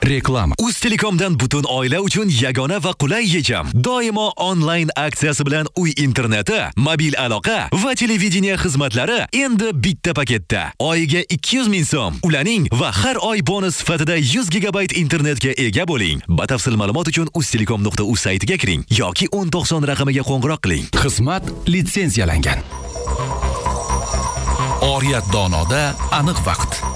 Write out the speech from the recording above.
Reklama. Uz-Telekomdan butun oila uchun yagona va qulay yechim. Doimo onlayn aksiyasi bilan uy interneti, mobil aloqa va televideniye xizmatlari endi bitta paketda. Oyiga 200 ming so'm ulaning va har oy bonus sifatida 100 gigabayt internetga ega bo'ling. Batafsil ma'lumot uchun uztelekom.uz saytiga kiring yoki 1090 raqamiga qo'ng'iroq qiling. Xizmat litsenziyalangan. Oriyat donoda aniq vaqt.